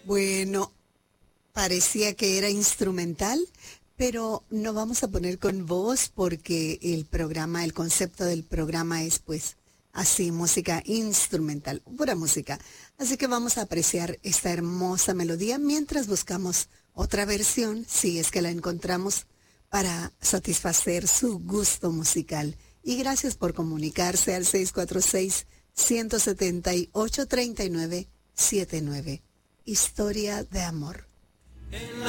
Bueno, parecía que era instrumental, pero no vamos a poner con voz porque el concepto del programa es pues así, música instrumental, pura música. Así que vamos a apreciar esta hermosa melodía mientras buscamos otra versión, si es que la encontramos, para satisfacer su gusto musical. Y gracias por comunicarse al 646-178-3979. Historia de amor.